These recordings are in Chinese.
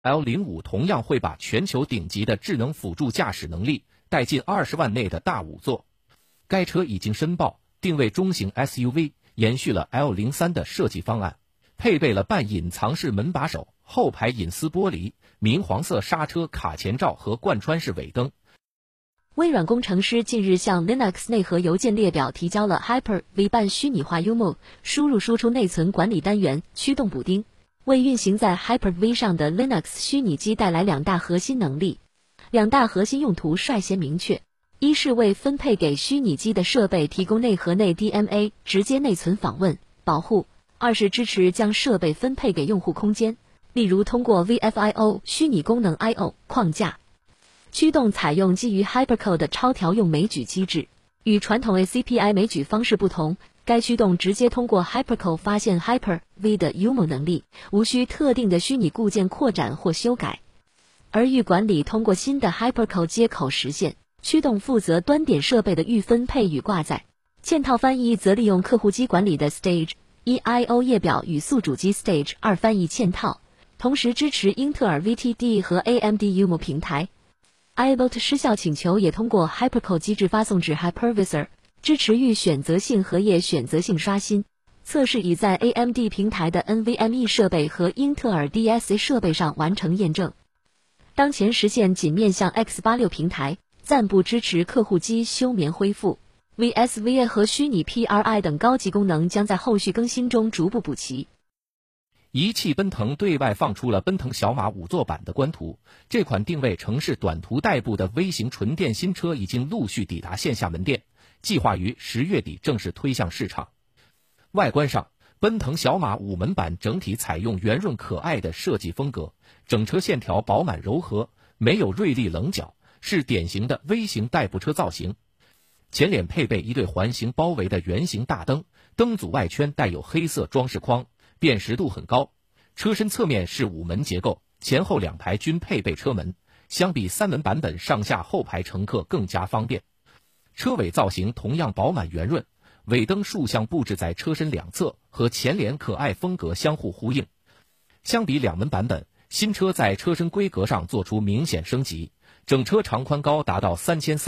L05 同样会把全球顶级的智能辅助驾驶能力带进20万内的大五座。该车已经申报定位中型 SUV， 延续了 L03 的设计方案，配备了半隐藏式门把手、后排隐私玻璃、明黄色刹车卡钳罩和贯穿式尾灯。 微软工程师近日向 Linux 内核邮件列表提交了 Hyper-V 半虚拟化 UML 输入输出内存管理单元驱动补丁，为运行在 Hyper-V 上的 Linux 虚拟机带来两大核心能力。两大核心用途率先明确，一是为分配给虚拟机的设备提供内核内 DMA 直接内存访问保护，二是支持将设备分配给用户空间，例如通过 VFIO 虚拟功能 I/O 框架。驱动采用基于 Hypercode 的超调用枚举机制，与传统 ACPI 枚举方式不同，该驱动直接通过 Hypercode 发现 Hyper-V 的 UML 能力，无需特定的虚拟固件扩展或修改。而预管理通过新的 Hypercode 接口实现，驱动负责端点设备的预分配与挂载，嵌套翻译则利用客户机管理的 Stage 1 I/O 页表与宿主机 Stage 2翻译嵌套，同时支持英特尔 VTD 和 AMD UML 平台。iBot 失效请求也通过 Hypercode 机制发送至 Hypervisor， 支持预选择性荷叶选择性刷新。测试已在 AMD 平台的 NVMe 设备和英特尔 DSA 设备上完成验证。当前实现仅面向 X86 平台，暂不支持客户机休眠恢复。VSVA 和虚拟 PRI 等高级功能将在后续更新中逐步补齐。 一汽奔腾对外放出了奔腾小马5座版的官图，这款定位城市短途代步的微型纯电新车已经陆续抵达线下门店，计划于10月底正式推向市场。外观上，奔腾小马5门版整体采用圆润可爱的设计风格，整车线条饱满柔和，没有锐利棱角，是典型的微型代步车造型。前脸配备一对环形包围的圆形大灯，灯组外圈带有黑色装饰框，辨识度很高。车身侧面是5门结构，前后2排均配备车门，相比3门版本上下后排乘客更加方便。车尾造型同样饱满圆润，尾灯竖向布置在车身两侧，和前脸可爱风格相互呼应。相比2门版本，新车在车身规格上做出明显升级，整车长宽高达到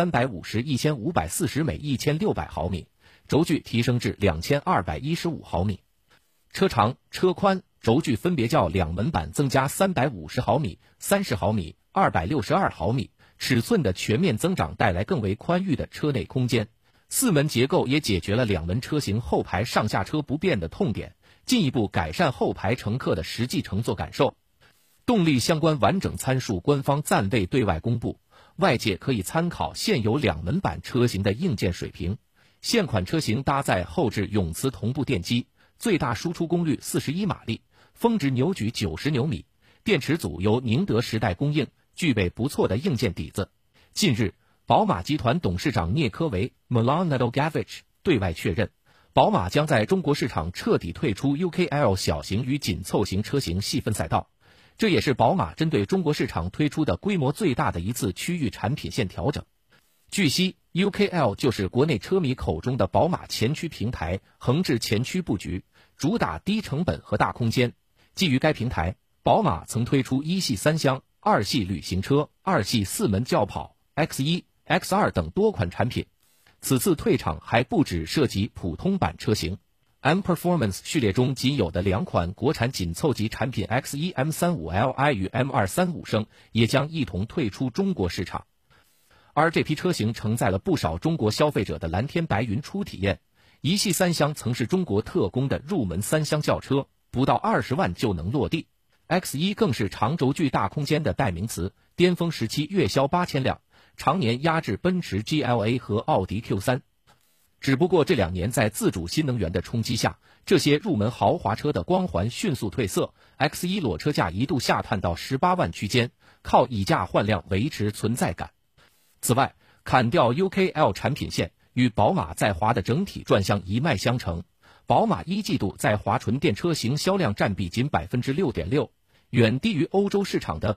3350/1540每1600毫米，轴距提升至2215毫米。车长、车宽、轴距分别较2门版增加350毫米、30毫米、262毫米，尺寸的全面增长带来更为宽裕的车内空间。4门结构也解决了2门车型后排上下车不便的痛点，进一步改善后排乘客的实际乘坐感受。动力相关完整参数官方暂未对外公布，外界可以参考现有2门版车型的硬件水平。现款车型搭载后置永磁同步电机，最大输出功率41马力，峰值扭矩90牛米，电池组由宁德时代供应，具备不错的硬件底子。近日，宝马集团董事长聂科维 Milan Nedeljkovic 对外确认，宝马将在中国市场彻底退出 UKL 小型与紧凑型车型细分赛道，这也是宝马针对中国市场推出的规模最大的一次区域产品线调整。据悉 UKL 就是国内车迷口中的宝马前驱平台，横置前驱布局，主打低成本和大空间。基于该平台，宝马曾推出1系3厢、2系旅行车、2系4门轿跑、X1、X2 等多款产品。此次退场还不只涉及普通版车型， M Performance 序列中仅有的2款国产紧凑级产品 X1 M35Li 与 M235 升也将一同退出中国市场。而这批车型承载了不少中国消费者的蓝天白云初体验。1系3厢曾是中国特供的入门3厢轿车，不到20万就能落地。X1 更是长轴距大空间的代名词，巅峰时期月销8000辆，常年压制奔驰 GLA 和奥迪 Q3。只不过这2年在自主新能源的冲击下，这些入门豪华车的光环迅速褪色， X1 裸车价一度下探到18万区间，靠以价换量维持存在感。此外，砍掉 UKL 产品线与宝马在华的整体转向一脉相承，宝马1季度在华纯电车型销量占比仅 6.6%， 远低于欧洲市场的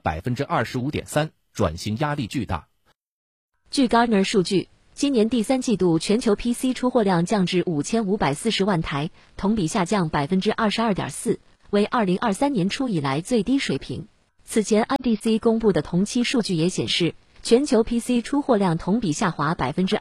25.3%， 转型压力巨大。 据 Gartner 数据，今年第3季度全球 PC 出货量降至5540万台，同比下降 22.4%， 为2023年初以来最低水平。 此前 IDC 公布的同期数据也显示，全球 PC 出货量同比下滑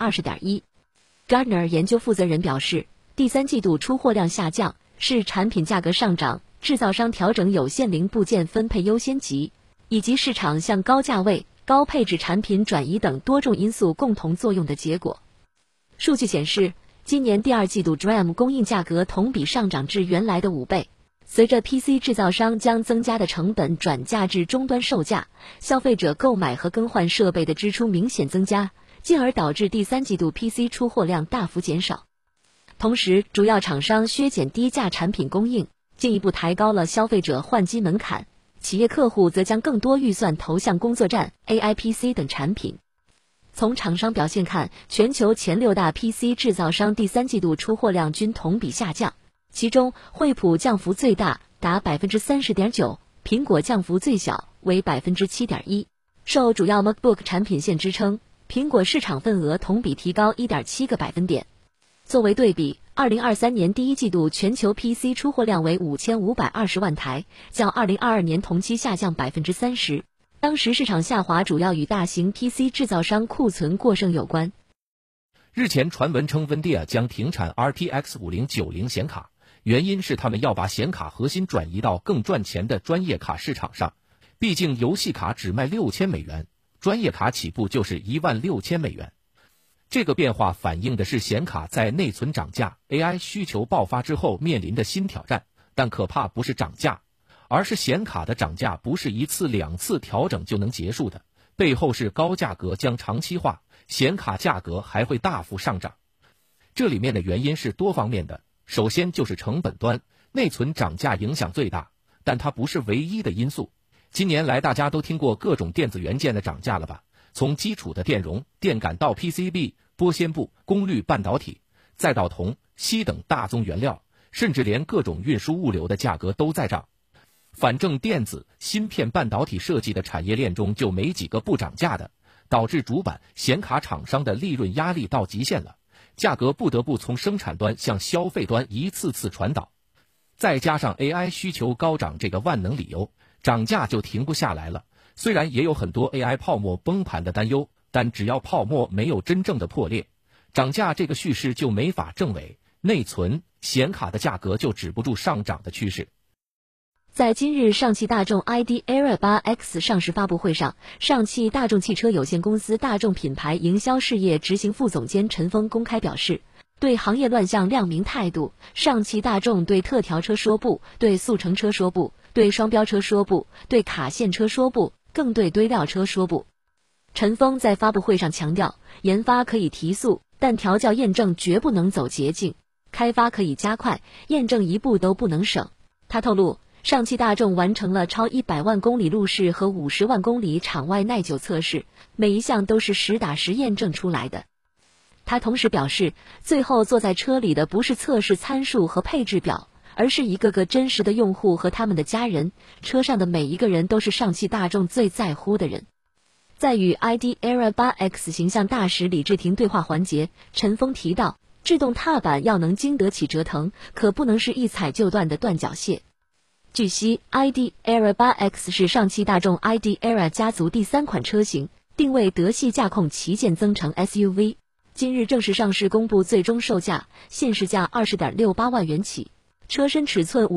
20.1%。Gartner 研究负责人表示，第三季度出货量下降是产品价格上涨、制造商调整有限零部件分配优先级，以及市场向高价位、高配置产品转移等多种因素共同作用的结果。数据显示，今年第二季度 DRAM 供应价格同比上涨至原来的5倍。随着 PC 制造商将增加的成本转嫁至终端售价，消费者购买和更换设备的支出明显增加，进而导致第三季度 PC 出货量大幅减少。同时，主要厂商削减低价产品供应，进一步抬高了消费者换机门槛，企业客户则将更多预算投向工作站、AI PC 等产品。从厂商表现看，全球前6大 PC 制造商第三季度出货量均同比下降，其中惠普降幅最大，达 30.9%， 苹果降幅最小，为 7.1%。受主要 MacBook 产品线支撑，苹果市场份额同比提高 1.7个百分点。作为对比，2023年第一季度全球 PC 出货量为5520万台，较2022年同期下降 30%。当时市场下滑主要与大型 PC 制造商库存过剩有关。 日前传闻称 NVIDIA 将停产 RTX 5090显卡，原因是他们要把显卡核心转移到更赚钱的专业卡市场上。毕竟游戏卡只卖$6000，专业卡起步就是$16000。这个变化反映的是显卡在内存涨价、AI 需求爆发之后面临的新挑战，但可怕不是涨价，而是显卡的涨价不是1次2次调整就能结束的，背后是高价格将长期化，显卡价格还会大幅上涨。这里面的原因是多方面的，首先就是成本端，内存涨价影响最大，但它不是唯一的因素。今年来大家都听过各种电子元件的涨价了吧？从基础的电容、电感到 PCB、玻纤布、功率半导体，再到铜、锡等大宗原料，甚至连各种运输物流的价格都在涨。反正电子、芯片、半导体设计的产业链中就没几个不涨价的，导致主板、显卡厂商的利润压力到极限了，价格不得不从生产端向消费端一次次传导。再加上 AI 需求高涨这个万能理由，涨价就停不下来了。虽然也有很多 AI 泡沫崩盘的担忧，但只要泡沫没有真正的破裂，涨价这个叙事就没法证伪，内存、显卡的价格就止不住上涨的趋势。 在今日上汽大众 ID.ERA 8X 上市发布会上，上汽大众汽车有限公司大众品牌营销事业执行副总监陈峰公开表示，对行业乱象亮明态度，上汽大众对特调车说不，对速成车说不，对双标车说不，对卡线车说不，更对堆料车说不。陈峰在发布会上强调，研发可以提速，但调教验证绝不能走捷径，开发可以加快，验证一步都不能省。他透露，上汽大众完成了超100万公里路试和50万公里场外耐久测试，每一项都是实打实验证出来的。他同时表示，最后坐在车里的不是测试参数和配置表，而是一个个真实的用户和他们的家人，车上的每一个人都是上汽大众最在乎的人。在与 ID.ERA 8X 形象大使李志廷对话环节，陈峰提到，制动踏板要能经得起折腾，可不能是一踩就断的断脚蟹。据悉 ID.ERA 8X 是上汽大众 ID.ERA 家族第3款车型，定位德系驾控旗舰增程 SUV。今日正式上市公布最终售价，现市价20.68万元起。车身尺寸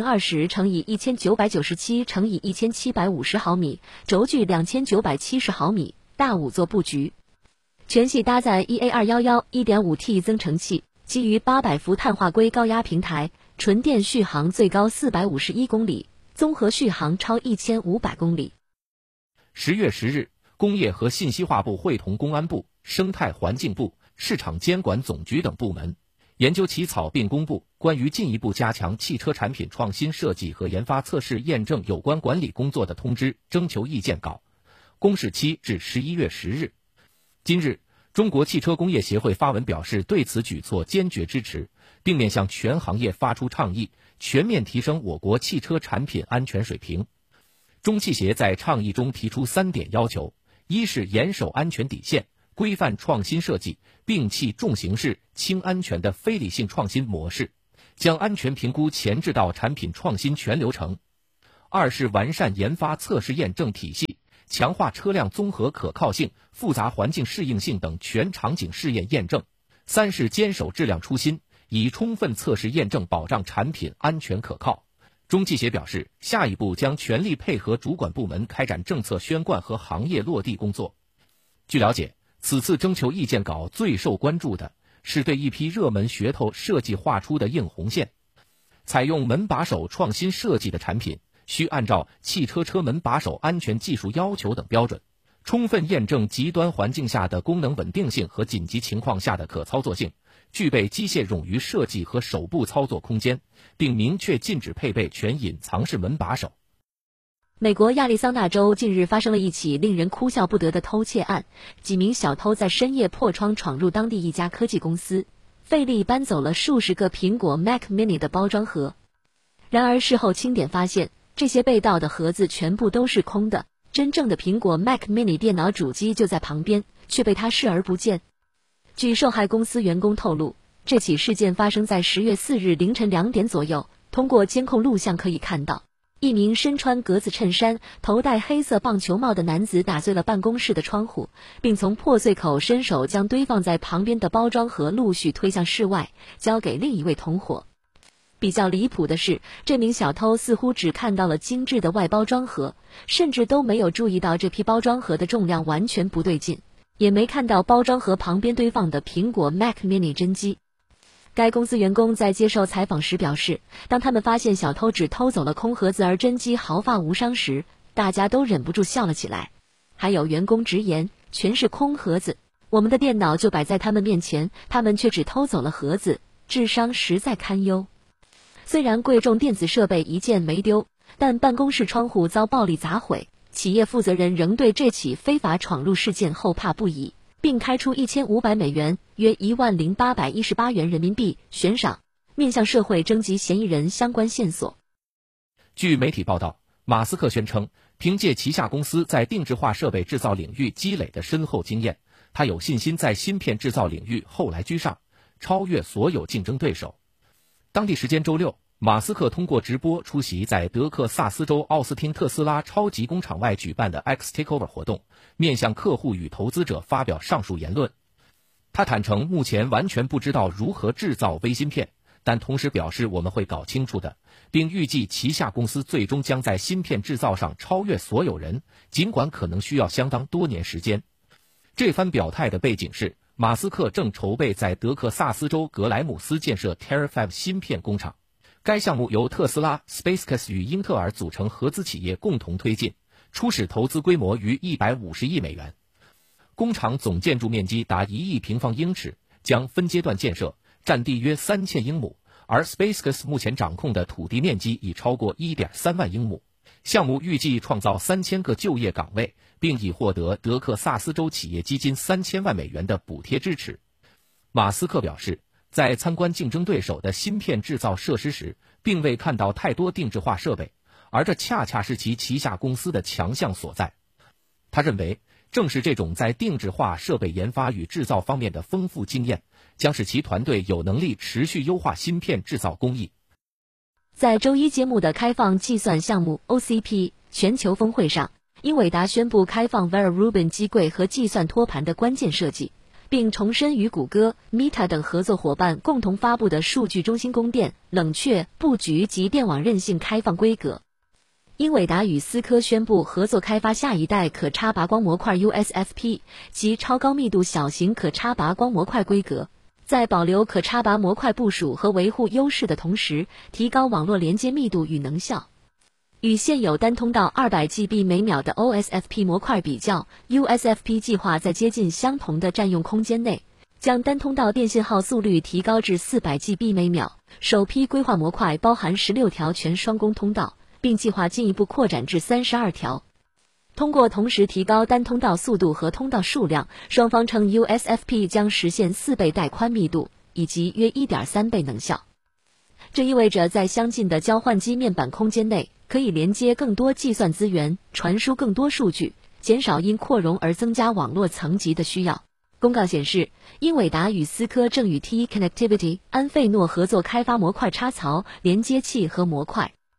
5020×1997×1750毫米，轴距2970毫米，大5座布局。全系搭载 EA211 1.5T 增程器，基于800伏碳化硅高压平台，纯电续航最高451公里，综合续航超1500公里。 10月10日，工业和信息化部会同公安部、生态环境部、市场监管总局等部门研究起草并公布关于进一步加强汽车产品创新设计和研发测试验证有关管理工作的通知征求意见稿，公示期至11月10日。今日，中国汽车工业协会发文表示对此举措坚决支持，并面向全行业发出倡议，全面提升我国汽车产品安全水平。中汽协在倡议中提出3点要求：一是严守安全底线，规范创新设计，摒弃重形式轻安全的非理性创新模式，将安全评估前置到产品创新全流程； 二是完善研发测试验证体系，强化车辆综合可靠性、复杂环境适应性等全场景试验验证；三是坚守质量初心，以充分测试验证保障产品安全可靠。中汽协表示，下一步将全力配合主管部门开展政策宣贯和行业落地工作。据了解，此次征求意见稿最受关注的是对一批热门噱头设计画出的硬红线。采用门把手创新设计的产品，需按照汽车车门把手安全技术要求等标准，充分验证极端环境下的功能稳定性和紧急情况下的可操作性，具备机械冗余设计和手部操作空间，并明确禁止配备全隐藏式门把手。 美国亚利桑那州近日发生了一起令人哭笑不得的偷窃案，几名小偷在深夜破窗闯入当地一家科技公司，费力搬走了数十个苹果 Mac mini 的包装盒。然而事后清点发现，这些被盗的盒子全部都是空的，真正的苹果 Mac mini 电脑主机就在旁边，却被他视而不见。据受害公司员工透露，这起事件发生在10月4日凌晨2点左右，通过监控录像可以看到，一名身穿格子衬衫、头戴黑色棒球帽的男子打碎了办公室的窗户，并从破碎口伸手将堆放在旁边的包装盒陆续推向室外，交给另一位同伙。比较离谱的是，这名小偷似乎只看到了精致的外包装盒，甚至都没有注意到这批包装盒的重量完全不对劲，也没看到包装盒旁边堆放的苹果 Mac mini 真机。该公司员工在接受采访时表示，当他们发现小偷只偷走了空盒子而真机毫发无伤时，大家都忍不住笑了起来。还有员工直言，全是空盒子，我们的电脑就摆在他们面前，他们却只偷走了盒子，智商实在堪忧。虽然贵重电子设备一件没丢，但办公室窗户遭暴力砸毁，企业负责人仍对这起非法闯入事件后怕不已，并开出$1500约10818元人民币悬赏，面向社会征集嫌疑人相关线索。 据媒体报道，马斯克宣称，凭借旗下公司在定制化设备制造领域积累的深厚经验，他有信心在芯片制造领域后来居上，超越所有竞争对手。当地时间周六，马斯克通过直播出席在德克萨斯州奥斯汀特斯拉超级工厂外举办的 X Takeover 活动，面向客户与投资者发表上述言论。他坦诚目前完全不知道如何制造微芯片，但同时表示我们会搞清楚的，并预计旗下公司最终将在芯片制造上超越所有人，尽管可能需要相当多年时间。这番表态的背景是，马斯克正筹备在德克萨斯州格莱姆斯建设 Terafab 芯片工厂，该项目由特斯拉、SpaceX 与英特尔组成合资企业共同推进，初始投资规模逾150亿美元。工厂总建筑面积达1亿平方英尺，将分阶段建设，占地约3000英亩，而 SpaceX 目前掌控的土地面积已超过1.3万英亩。项目预计创造3000个就业岗位，并已获得德克萨斯州企业基金3000万美元的补贴支持。马斯克表示，在参观竞争对手的芯片制造设施时，并未看到太多定制化设备，而这恰恰是其旗下公司的强项所在。他认为，正是这种在定制化设备研发与制造方面的丰富经验，将使其团队有能力持续优化芯片制造工艺。 在周一揭幕的开放计算项目 OCP 全球峰会上，英伟达宣布开放 Vera Rubin 机柜和计算托盘的关键设计，并重申与谷歌、Meta 等合作伙伴共同发布的数据中心供电、冷却、布局及电网韧性开放规格。英伟达与思科宣布合作开发下一代可插拔光模块 USFP 及超高密度小型可插拔光模块规格，在保留可插拔模块部署和维护优势的同时，提高网络连接密度与能效。与现有单通道200GB 每秒的 OSFP 模块比较， USFP 计划在接近相同的占用空间内，将单通道电信号速率提高至400GB 每秒。首批规划模块包含16条全双工通道，并计划进一步扩展至32条。通过同时提高单通道速度和通道数量，双方称 USFP 将实现4倍带宽密度以及约 1.3 倍能效。这意味着在相近的交换机面板空间内，可以连接更多计算资源，传输更多数据，减少因扩容而增加网络层级的需要。公告显示，英伟达与思科正与 TE Connectivity、安费诺合作开发模块插槽、连接器和模块。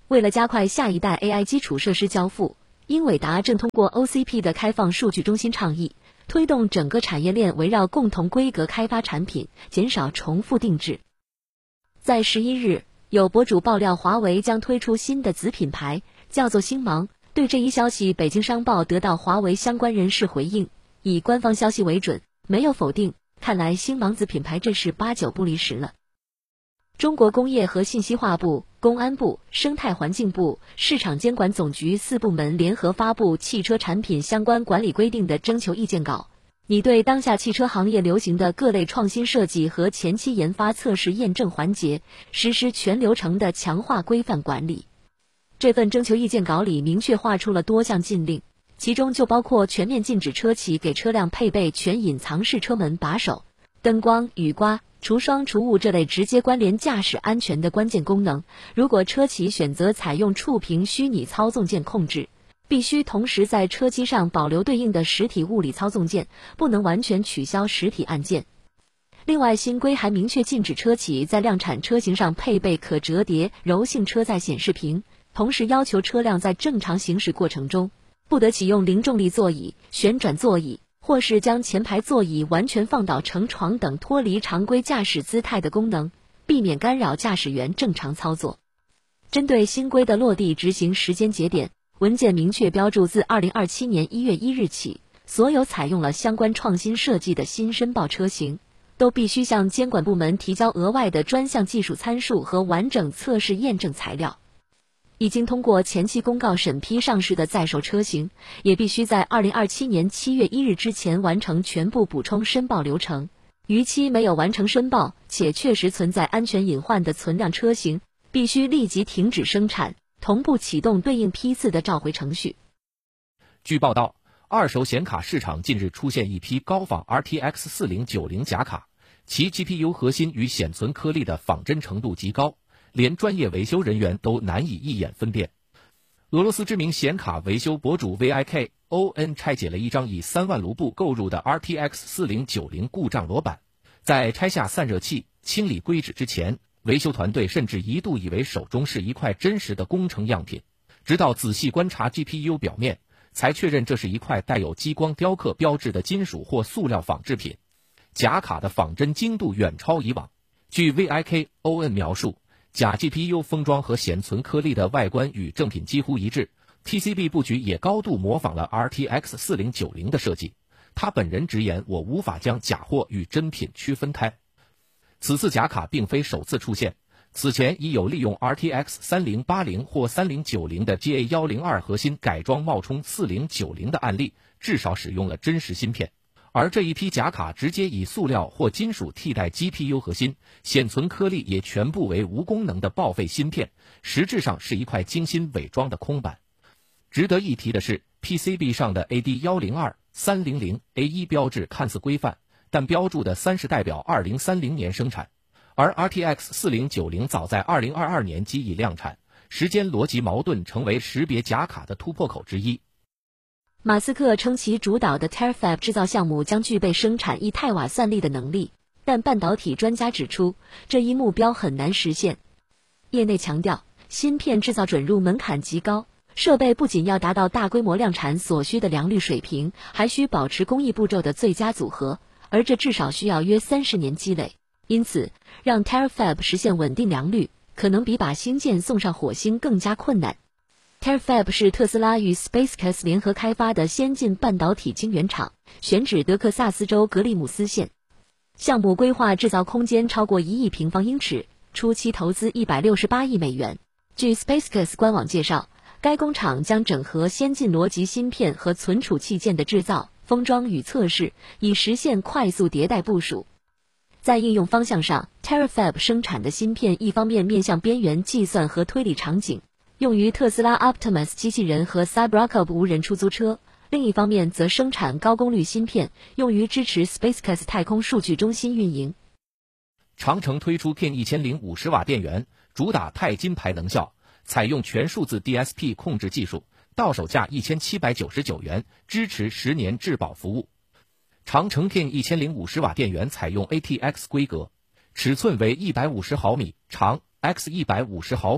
为了加快下一代 AI 基础设施交付，英伟达正通过 OCP 的开放数据中心倡议，推动整个产业链围绕共同规格开发产品，减少重复定制。在11日，有博主爆料华为将推出新的子品牌，叫做星芒。对这一消息，北京商报得到华为相关人士回应，以官方消息为准，没有否定。看来星芒子品牌这是8、9不离10了。中国工业和信息化部、公安部、生态环境部、市场监管总局4部门联合发布汽车产品相关管理规定的征求意见稿，拟对当下汽车行业流行的各类创新设计和前期研发测试验证环节实施全流程的强化规范管理。这份征求意见稿里明确划出了多项禁令，其中就包括全面禁止车企给车辆配备全隐藏式车门把手、灯光、雨刮、除霜除雾这类直接关联驾驶安全的关键功能。如果车企选择采用触屏虚拟操纵键控制，必须同时在车机上保留对应的实体物理操纵键，不能完全取消实体按键。另外，新规还明确禁止车企在量产车型上配备可折叠柔性车载显示屏，同时要求车辆在正常行驶过程中不得启用零重力座椅、旋转座椅，或是将前排座椅完全放倒成床等脱离常规驾驶姿态的功能，避免干扰驾驶员正常操作。针对新规的落地执行时间节点，文件明确标注自2027年1月1日起，所有采用了相关创新设计的新申报车型，都必须向监管部门提交额外的专项技术参数和完整测试验证材料。已经通过前期公告审批上市的在售车型，也必须在2027年7月1日之前完成全部补充申报流程。逾期没有完成申报且确实存在安全隐患的存量车型，必须立即停止生产，同步启动对应批次的召回程序。 据报道，二手显卡市场近日出现一批高仿 RTX 4090假卡，其 GPU 核心与显存颗粒的仿真程度极高，连专业维修人员都难以一眼分辨。俄罗斯知名显卡维修博主 VIKON 拆解了一张以3万卢布购入的 RTX 4090故障裸板，在拆下散热器、清理硅脂之前，维修团队甚至一度以为手中是一块真实的工程样品，直到仔细观察 GPU 表面，才确认这是一块带有激光雕刻标志的金属或塑料仿制品。假卡的仿真精度远超以往。据 VIKON 描述，假 GPU 封装和显存颗粒的外观与正品几乎一致， PCB 布局也高度模仿了 RTX 4090的设计。他本人直言，我无法将假货与真品区分开。此次假卡并非首次出现，此前已有利用 RTX 3080或3090的 GA102 核心改装冒充4090的案例，至少使用了真实芯片。而这一批假卡直接以塑料或金属替代 GPU 核心，显存颗粒也全部为无功能的报废芯片，实质上是一块精心伪装的空板。值得一提的是， PCB 上的 AD102、300、A1 标志看似规范，但标注的30代表2030年生产，而 RTX 4090早在2022年即已量产，时间逻辑矛盾成为识别假卡的突破口之一。 马斯克称其主导的 Terafab 制造项目将具备生产1太瓦算力的能力，但半导体专家指出，这一目标很难实现。业内强调，芯片制造准入门槛极高，设备不仅要达到大规模量产所需的良率水平，还需保持工艺步骤的最佳组合，而这至少需要约30年积累。因此，让 Terafab 实现稳定良率，可能比把星舰送上火星更加困难。Terafab 是特斯拉与 SpaceX 联合开发的先进半导体晶圆厂，选址德克萨斯州格里姆斯县。项目规划制造空间超过1亿平方英尺，初期投资168亿美元。据 SpaceX 官网介绍，该工厂将整合先进逻辑芯片和存储器件的制造、封装与测试，以实现快速迭代部署。在应用方向上， Terafab 生产的芯片一方面面向边缘计算和推理场景，用于特斯拉 Optimus 机器人和 Cybertruck 无人出租车；另一方面则生产高功率芯片，用于支持 SpaceX 太空数据中心运营。 长城推出 Kin 1050瓦电源，主打钛金牌能效，采用全数字 DSP 控制技术，到手价1799元，支持10年质保服务。长城 Kin 1050瓦电源采用 ATX 规格，尺寸为150毫米，长 X150毫米，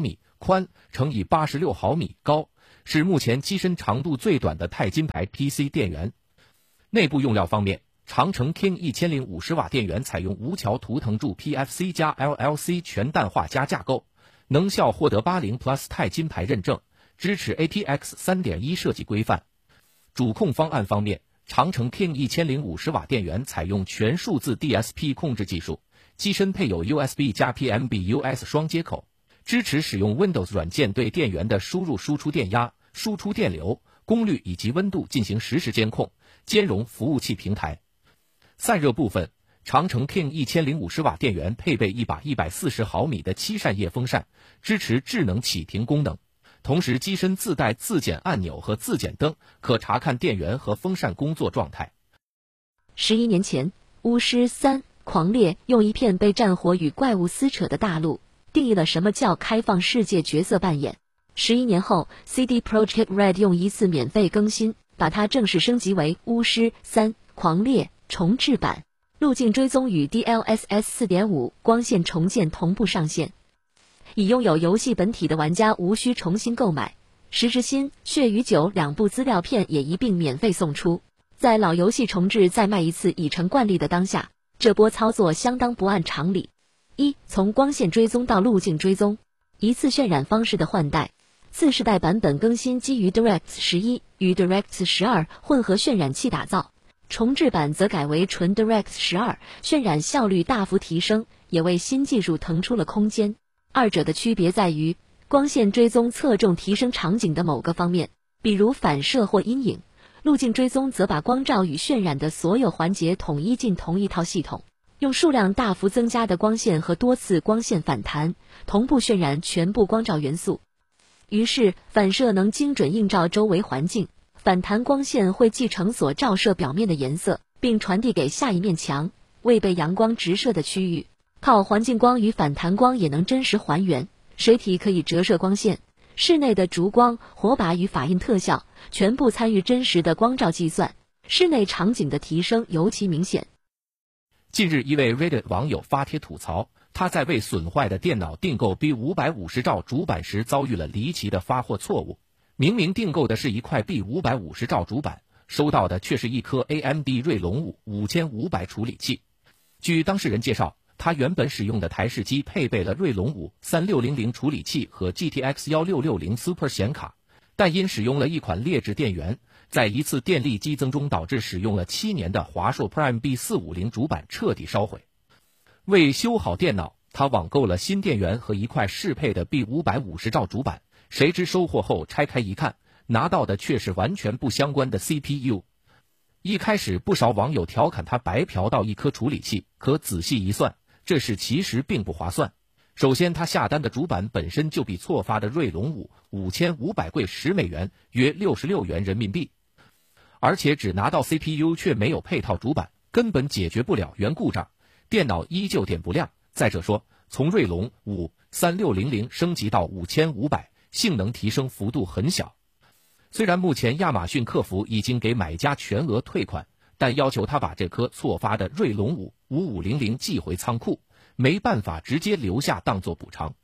宽乘以86毫米高，是目前机身长度最短的钛金牌 PC 电源。内部用料方面，长城 King 1050瓦电源采用无桥图腾柱 PFC 加 LLC 全氮化镓架构，能效获得80 Plus 钛金牌认证，支持 ATX 3.1 设计规范。主控方案方面，长城 King 1050瓦电源采用全数字 DSP 控制技术，机身配有 USB 加 PMBUS 双接口，支持使用 Windows 软件对电源的输入输出电压、输出电流、功率以及温度进行实时监控，兼容服务器平台。散热部分，长城 King 1050瓦电源配备一把140毫米的7扇叶风扇，支持智能启停功能。同时机身自带自检按钮和自检灯，可查看电源和风扇工作状态。 11年前，巫师3狂猎用一片被战火与怪物撕扯的大陆，定义了什么叫开放世界角色扮演。11年后 ，CD Projekt Red 用一次免费更新，把它正式升级为巫师3狂猎重制版，路径追踪与 DLSS 4.5 光线重建同步上线。已拥有游戏本体的玩家无需重新购买，时之心、血与酒2部资料片也一并免费送出。在老游戏重置再卖一次已成惯例的当下，这波操作相当不按常理。一、从光线追踪到路径追踪，一次渲染方式的换代。次世代版本更新基于 DirectX 11与 DirectX 12混合渲染器打造，重制版则改为纯 DirectX 12，渲染效率大幅提升，也为新技术腾出了空间。二者的区别在于，光线追踪侧重提升场景的某个方面，比如反射或阴影；路径追踪则把光照与渲染的所有环节统一进同一套系统，用数量大幅增加的光线和多次光线反弹，同步渲染全部光照元素。于是，反射能精准映照周围环境，反弹光线会继承所照射表面的颜色，并传递给下一面墙，未被阳光直射的区域。靠环境光与反弹光也能真实还原，水体可以折射光线，室内的烛光、火把与法印特效全部参与真实的光照计算，室内场景的提升尤其明显。 近日，一位 Reddit 网友发帖吐槽，他在为损坏的电脑订购 B550 兆主板时遭遇了离奇的发货错误。明明订购的是一块 B550 兆主板，收到的却是一颗 AMD 锐龙5 5500处理器。据当事人介绍，他原本使用的台式机配备了锐龙5 3600处理器和 GTX 1660 Super 显卡，但因使用了一款劣质电源，在一次电力激增中导致使用了7年的华硕 Prime B450 主板彻底烧毁。为修好电脑，他网购了新电源和一块适配的 B550 兆主板，谁知收货后拆开一看，拿到的却是完全不相关的 CPU。一开始不少网友调侃他白嫖到一颗处理器，可仔细一算，这事其实并不划算。首先，他下单的主板本身就比错发的锐龙5 5500贵10美元，约66元人民币，而且只拿到 CPU 却没有配套主板，根本解决不了原故障，电脑依旧点不亮。再者说，从锐龙5 3600升级到5500，性能提升幅度很小。虽然目前亚马逊客服已经给买家全额退款，但要求他把这颗错发的锐龙5 5500寄回仓库，没办法直接留下当作补偿。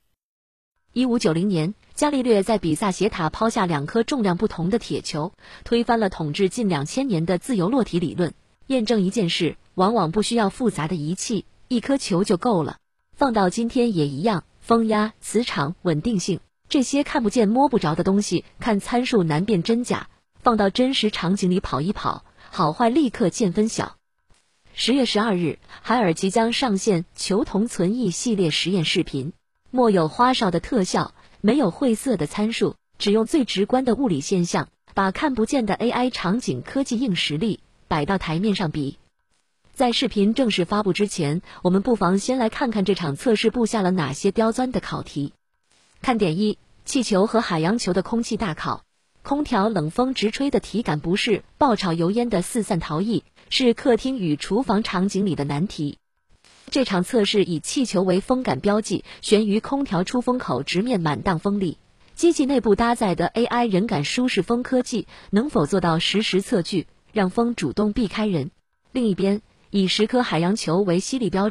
1590年，伽利略在比萨斜塔抛下2颗重量不同的铁球，推翻了统治近2000年的自由落体理论，验证一件事往往不需要复杂的仪器，一颗球就够了。放到今天也一样，风压、磁场、稳定性，这些看不见摸不着的东西，看参数难辨真假，放到真实场景里跑一跑，好坏立刻见分晓。10月12日，海尔即将上线球童存疑系列实验视频，没有花哨的特效，没有晦涩的参数，只用最直观的物理现象，把看不见的 AI 场景科技硬实力摆到台面上比。在视频正式发布之前，我们不妨先来看看这场测试布下了哪些刁钻的考题。看点1：气球和海洋球的空气大考。空调冷风直吹的体感不适，爆炒油烟的四散逃逸，是客厅与厨房场景里的难题。这场测试以气球为风感标记，悬于空调出风口直面满档风力。机器内部搭载的 AI 人感舒适风科技能否做到实时测距，让风主动避开人？另一边，以10颗海洋球为吸力标尺，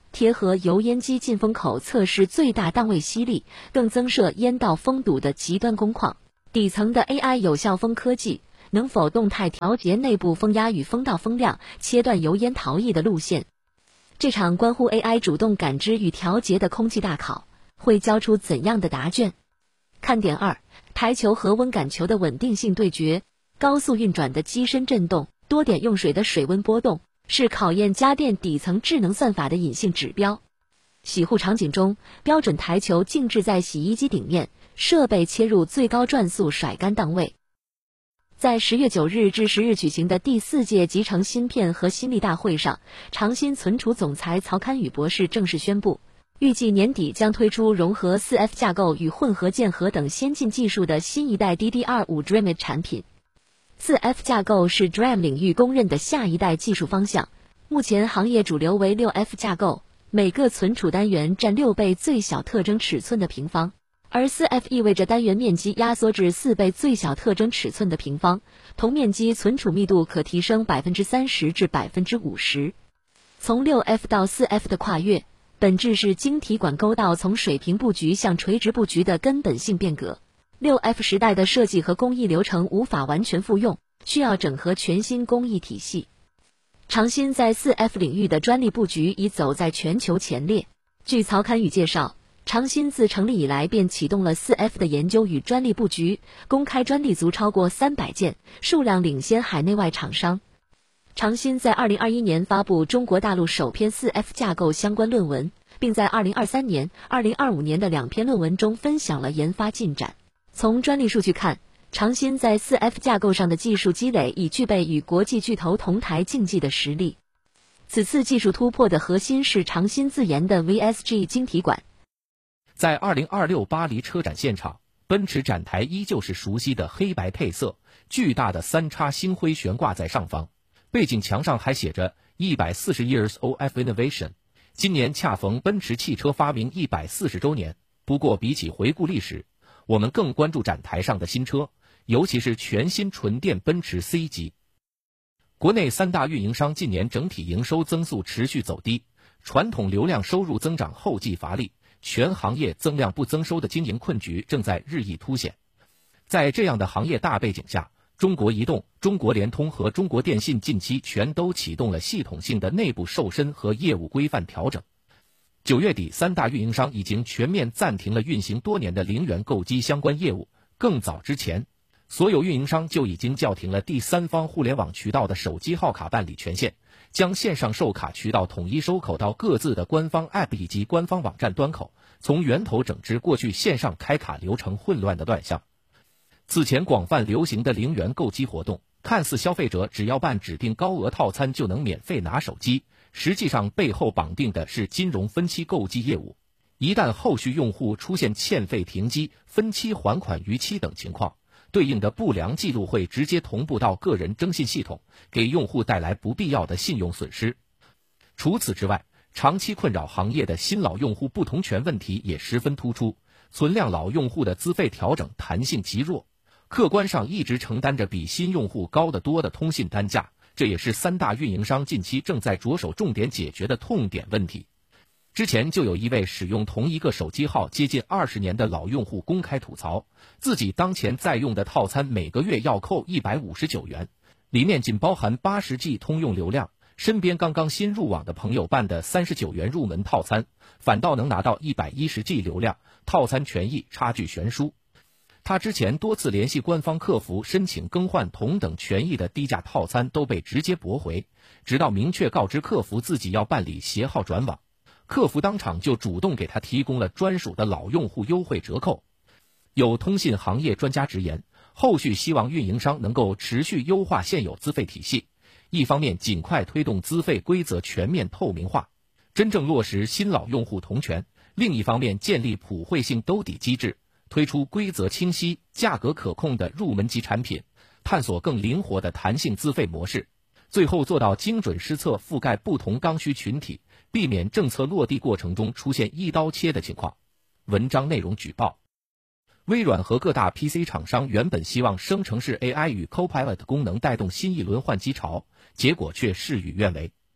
贴合油烟机进风口测试最大档位吸力，更增设烟道封堵的极端工况。底层的 AI 有效风科技能否动态调节内部风压与风道风量，切断油烟逃逸的路线？这场关乎 AI 主动感知与调节的空气大考，会交出怎样的答卷？看点2：台球和温感球的稳定性对决。高速运转的机身振动，多点用水的水温波动，是考验家电底层智能算法的隐性指标。洗护场景中，标准台球静置在洗衣机顶面，设备切入最高转速甩干档位。在10月9日至10日举行的第4届集成芯片和新力大会上，长鑫存储总裁曹堪宇博士正式宣布，预计年底将推出融合 4F 架构与混合键合等先进技术的新一代 DDR5 DRAM 产品。4F 架构是 DRAM 领域公认的下一代技术方向，目前行业主流为 6F 架构，每个存储单元占6倍最小特征尺寸的平方，而 4F 意味着单元面积压缩至4倍最小特征尺寸的平方，同面积存储密度可提升 30% 至 50%。从 6F 到 4F 的跨越，本质是晶体管沟道从水平布局向垂直布局的根本性变革。6F 时代的设计和工艺流程无法完全复用，需要整合全新工艺体系。长鑫在 4F 领域的专利布局已走在全球前列。据曹堪宇介绍，长鑫自成立以来便启动了 4F 的研究与专利布局，公开专利足超过300件，数量领先海内外厂商。长鑫在2021年发布中国大陆首篇 4F 架构相关论文，并在2023年、2025年的2篇论文中分享了研发进展。从专利数据看，长鑫在 4F 架构上的技术积累已具备与国际巨头同台竞技的实力。此次技术突破的核心是长鑫自研的 VSG 晶体管。 在2026巴黎车展现场，奔驰展台依旧是熟悉的黑白配色，巨大的3叉星徽悬挂在上方，背景墙上还写着140 Years of Innovation。今年恰逢奔驰汽车发明140周年，不过比起回顾历史，我们更关注展台上的新车，尤其是全新纯电奔驰 C 级。国内3大运营商近年整体营收增速持续走低，传统流量收入增长后继乏力，全行业增量不增收的经营困局正在日益凸显。在这样的行业大背景下，中国移动、中国联通和中国电信近期全都启动了系统性的内部瘦身和业务规范调整。9月底，3大运营商已经全面暂停了运行多年的零元购机相关业务。更早之前，所有运营商就已经叫停了第三方互联网渠道的手机号卡办理权限，将线上售卡渠道统一收口到各自的官方 App 以及官方网站端口，从源头整治过去线上开卡流程混乱的乱象。此前广泛流行的零元购机活动，看似消费者只要办指定高额套餐就能免费拿手机，实际上背后绑定的是金融分期购机业务。一旦后续用户出现欠费停机、分期还款逾期等情况，对应的不良记录会直接同步到个人征信系统，给用户带来不必要的信用损失。除此之外，长期困扰行业的新老用户不同权问题也十分突出，存量老用户的资费调整弹性极弱，客观上一直承担着比新用户高得多的通信单价，这也是3大运营商近期正在着手重点解决的痛点问题。之前就有一位使用同一个手机号接近20年的老用户公开吐槽，自己当前在用的套餐每个月要扣159元，里面仅包含80G 通用流量，身边刚刚新入网的朋友办的39元入门套餐，反倒能拿到110G 流量，套餐权益差距悬殊。他之前多次联系官方客服申请更换同等权益的低价套餐都被直接驳回，直到明确告知客服自己要办理携号转网，客服当场就主动给他提供了专属的老用户优惠折扣。有通信行业专家直言，后续希望运营商能够持续优化现有资费体系，一方面尽快推动资费规则全面透明化，真正落实新老用户同权；另一方面建立普惠性兜底机制，推出规则清晰、价格可控的入门级产品，探索更灵活的弹性资费模式，最后做到精准施策覆盖不同刚需群体，避免政策落地过程中出现一刀切的情况。文章内容举报：微软和各大 PC 厂商原本希望生成式 AI 与 Copilot 功能带动新一轮换机潮，结果却事与愿违。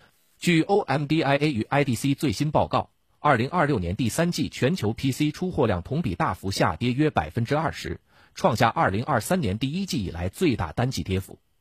据 OMDIA 与 IDC 最新报告，2026年第三季全球 PC 出货量同比大幅下跌约20%，创下2023年第一季以来最大单季跌幅。